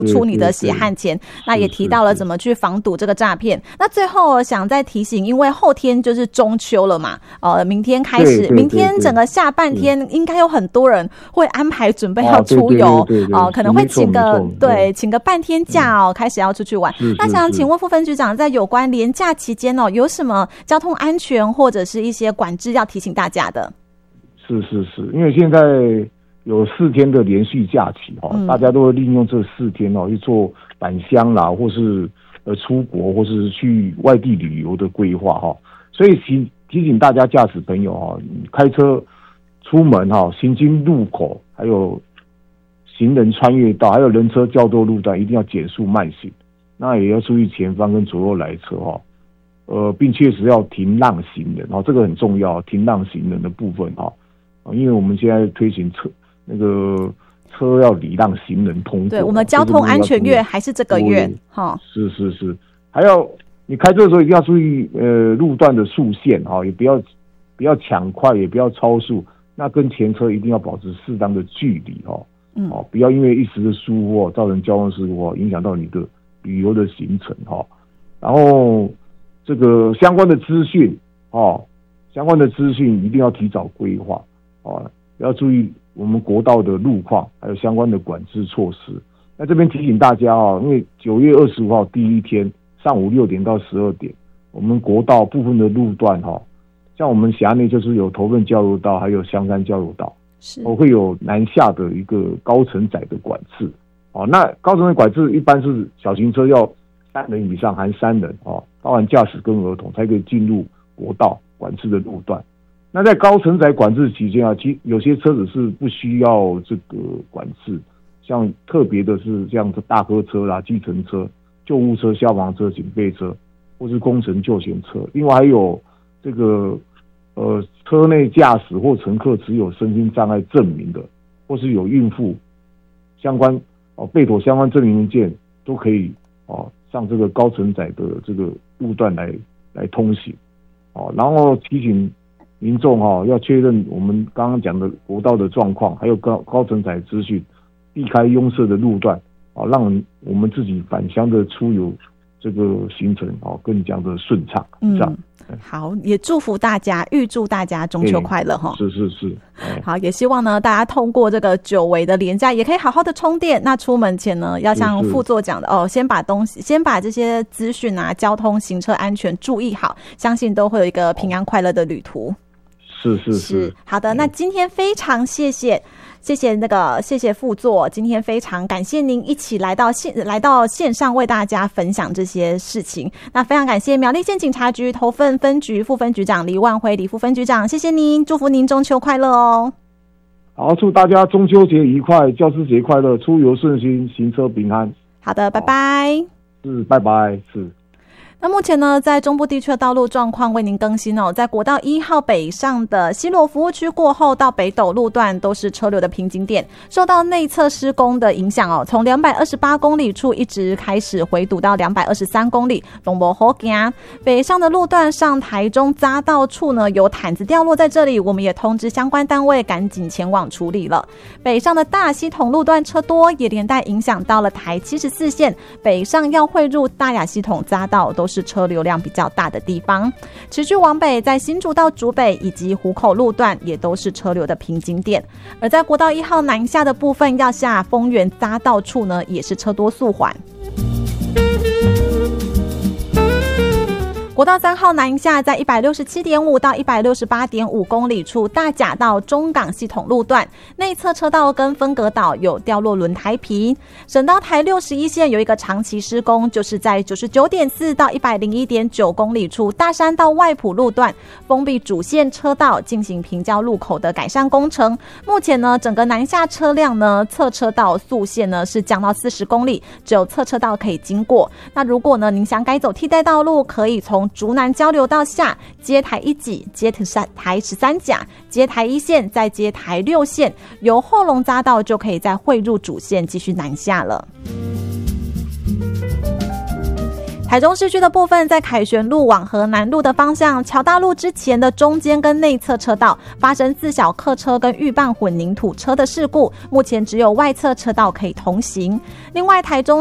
出你的血汗钱。那也提到了怎么去防堵这个诈骗。那最后想再提醒，因为后天就是中秋了嘛，明天开始，明天整个下半天应该有很多人会安排准备要出游可能会请个半天假开始要出去玩。那想请问副分局长，在有关连假期间有什么交通安全或者是一些管制要提醒大家的？ 是，因为现在有4天的连续假期大家都会利用这4天去做返乡啦，或是出国或是去外地旅游的规划所以提醒大家驾驶朋友开车出门行经路口，还有行人穿越道，还有人车较多路段，一定要减速慢行。那也要注意前方跟左右来车并确实要停让行人这个很重要，停让行人的部分因为我们现在推行车要礼让行人通过。对，我们交通安全月还是这个月是，还要你开车的时候一定要注意路段的速限也不要抢快，也不要超速，那跟前车一定要保持适当的距离不要因为一时的疏忽造成交通事故影响到你的旅游的行程然后这个相关的资讯一定要提早规划要注意我们国道的路况，还有相关的管制措施。那这边提醒大家因为9月25号第一天上午6点到12点，我们国道部分的路段像我们辖内就是有头份交流道，还有香山交流道，会有南下的一个高承载的管制那高承载管制一般是小型车要3人以上，含3人包含驾驶跟儿童才可以进入国道管制的路段。那在高承载管制期间其实有些车子是不需要这个管制，像特别的是像大客车啦、计程车、救护车、消防车、警备车，或是工程救险车。另外还有这个车内驾驶或乘客持有身心障碍证明的，或是有孕妇相关备妥相关证明文件，都可以上这个高承载的这个路段来通行然后提醒民众要确认我们刚刚讲的国道的状况，还有高承载资讯，避开拥塞的路段让我们自己返乡的出游这个行程更加的顺畅。 好，也祝福大家，预祝大家中秋快乐是好，也希望呢大家通过这个久违的连假也可以好好的充电。那出门前呢要像副座讲的先把这些资讯交通行车安全注意好，相信都会有一个平安快乐的旅途。是好的。那今天非常谢谢副座，今天非常感谢您一起来到线上为大家分享这些事情。那非常感谢苗栗县警察局头份分局副分局长李万辉李副分局长，谢谢您，祝福您中秋快乐好，祝大家中秋节愉快，教师节快乐，出游顺心，行车平安。 好的，拜拜。 拜拜。 那目前呢，在中部地区的道路状况为您更新在国道1号北上的西螺服务区过后到北斗路段都是车流的瓶颈点，受到内侧施工的影响从228公里处一直开始回堵到223公里，都不好行。北上的路段上台中匝道处呢有毯子掉落在这里，我们也通知相关单位赶紧前往处理了。北上的大溪统路段车多，也连带影响到了台74线北上要汇入大雅系统匝道，都是车流量比较大的地方。持续往北，在新竹到竹北以及湖口路段也都是车流的瓶颈点。而在国道1号南下的部分，要下丰原匝道处呢，也是车多速缓。国道3号南下在 167.5 到 168.5 公里处大甲到中港系统路段，内侧车道跟分隔岛有掉落轮胎皮。省道台61线有一个长期施工，就是在 99.4 到 101.9 公里处大山到外埔路段封闭主线车道进行平交路口的改善工程。目前呢，整个南下车辆呢，侧车道速限呢是降到40公里，只有侧车道可以经过。那如果呢您想改走替代道路，可以从竹南交流道下接台1级，接台13甲，接台1线，再接台6线，由后龙匝道就可以再汇入主线继续南下了。 台中市区的部分，在凯旋路往河南路的方向，侨大路之前的中间跟内侧车道发生自小客车跟预拌混凝土车的事故，目前只有外侧车道可以通行。另外，台中